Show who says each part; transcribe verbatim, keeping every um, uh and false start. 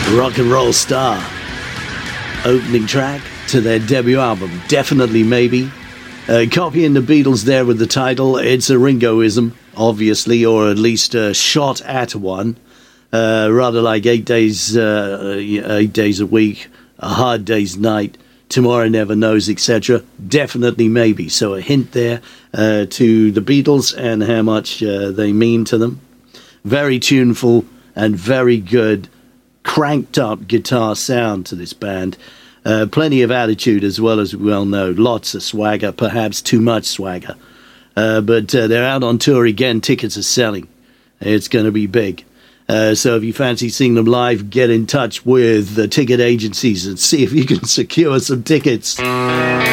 Speaker 1: Rock and Roll Star. Opening track to their debut album, Definitely Maybe. Uh, copying the Beatles there with the title. It's a Ringoism, obviously, or at least a shot at one. Uh, rather like eight days, uh, eight days a week, a hard day's night, tomorrow never knows, et cetera. Definitely Maybe. So a hint there uh, to the Beatles and how much uh, they mean to them. Very tuneful and very good, cranked up guitar sound to this band. Uh, plenty of attitude as well, as we well know. Lots of swagger, perhaps too much swagger. Uh, but uh, they're out on tour again. Tickets are selling. It's going to be big. Uh, so if you fancy seeing them live, get in touch with the ticket agencies and see if you can secure some tickets.